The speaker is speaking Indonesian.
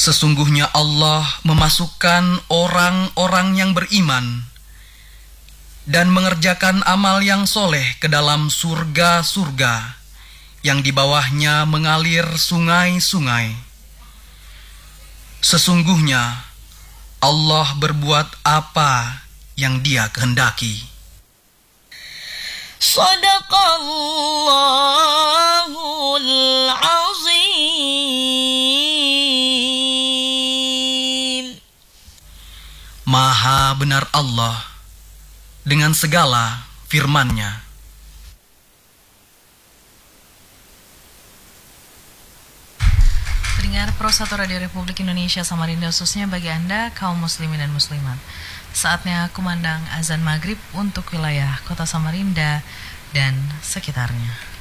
Sesungguhnya Allah memasukkan orang-orang yang beriman dan mengerjakan amal yang soleh ke dalam surga-surga yang di bawahnya mengalir sungai-sungai. Sesungguhnya Allah berbuat apa yang Dia kehendaki. Shadaqallahul azim. Maha benar Allah dengan segala firman-Nya. Pendengar Pro 1 Radio Republik Indonesia Samarinda, khususnya bagi Anda kaum muslimin dan muslimat, saatnya kumandang azan maghrib untuk wilayah kota Samarinda dan sekitarnya.